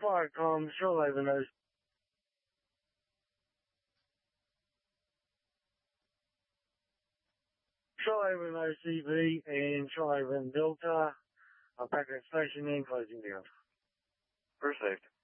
fire comms, Charlie Haven OCV and Charlie Haven Delta. I'm back at station and closing down. Received.